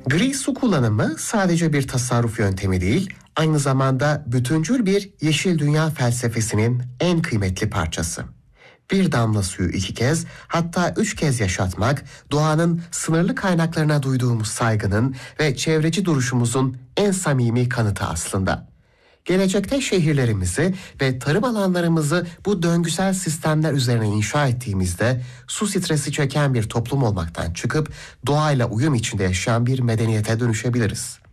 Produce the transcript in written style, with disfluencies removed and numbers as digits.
Gri su kullanımı sadece bir tasarruf yöntemi değil, aynı zamanda bütüncül bir yeşil dünya felsefesinin en kıymetli parçası. Bir damla suyu 2 kez, hatta 3 kez yaşatmak, doğanın sınırlı kaynaklarına duyduğumuz saygının ve çevreci duruşumuzun en samimi kanıtı aslında. Gelecekte şehirlerimizi ve tarım alanlarımızı bu döngüsel sistemler üzerine inşa ettiğimizde su stresi çeken bir toplum olmaktan çıkıp doğayla uyum içinde yaşayan bir medeniyete dönüşebiliriz.